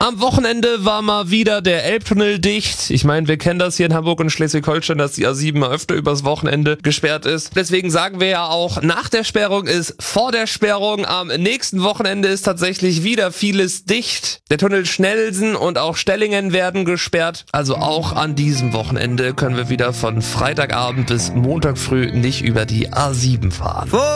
Am Wochenende war mal wieder der Elbtunnel dicht. Ich meine, wir kennen das hier in Hamburg und Schleswig-Holstein, dass die A7 mal öfter übers Wochenende gesperrt ist. Deswegen sagen wir ja auch, nach der Sperrung ist vor der Sperrung. Am nächsten Wochenende ist tatsächlich wieder vieles dicht. Der Tunnel Schnellsen und auch Stellingen werden gesperrt. Also auch an diesem Wochenende können wir wieder von Freitagabend bis Montag früh nicht über die A7 fahren.